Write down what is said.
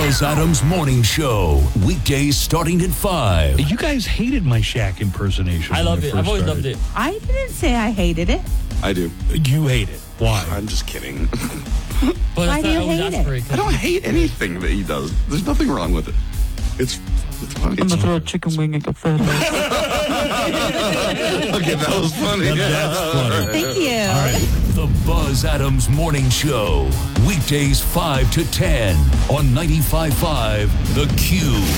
Buzz Adams Morning Show. Weekdays starting at 5. You guys hated my Shaq impersonation. I loved it. I've always loved it. I didn't say I hated it. I do. You hate it. Why? I'm just kidding. But Why do you hate it? I don't hate anything that he does. There's nothing wrong with it. It's funny. I'm gonna throw a chicken wing at your face. Okay, that was funny. That's funny. Thank you. All right. The Buzz Adams Morning Show. Weekdays 5 to 10 on 95.5 The Q.